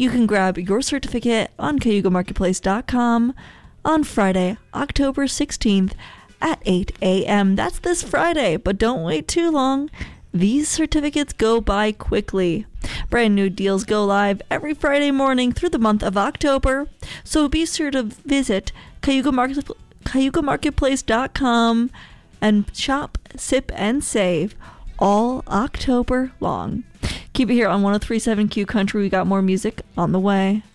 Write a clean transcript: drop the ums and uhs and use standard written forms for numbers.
You can grab your certificate on CayugaMarketplace.com on Friday, October 16th at 8 a.m. That's this Friday, but don't wait too long. These certificates go by quickly. Brand new deals go live every Friday morning through the month of October, so be sure to visit CayugaMarketplace.com and shop, sip, and save all October long. Keep it here on 103.7 Q Country. We got more music on the way.